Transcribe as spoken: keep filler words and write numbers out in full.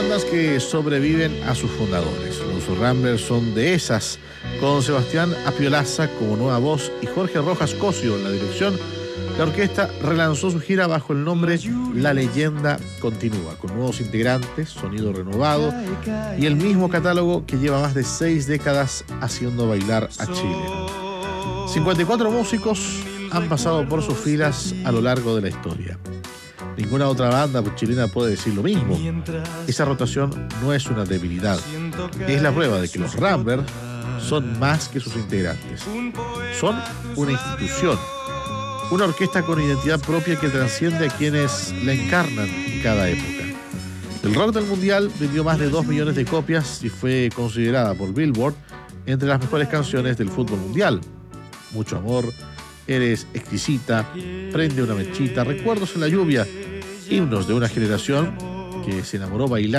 bandas que sobreviven a sus fundadores. Los Ramblers son de esas, con Sebastián Apiolaza como nueva voz y Jorge Rojas Cosio en la dirección. La orquesta relanzó su gira bajo el nombre La Leyenda Continúa, con nuevos integrantes, sonido renovado y el mismo catálogo que lleva más de seis décadas haciendo bailar a Chile. cincuenta y cuatro músicos han pasado por sus filas a lo largo de la historia. Ninguna otra banda chilena puede decir lo mismo. Esa rotación no es una debilidad. Es la prueba de que los Ramblers son más que sus integrantes. Son una institución. Una orquesta con identidad propia que trasciende a quienes la encarnan en cada época. El rock del mundial vendió más de dos millones de copias y fue considerada por Billboard entre las mejores canciones del fútbol mundial. Mucho amor, Eres exquisita, Prende una mechita, Recuerdos en la lluvia, himnos de una generación que se enamoró bailando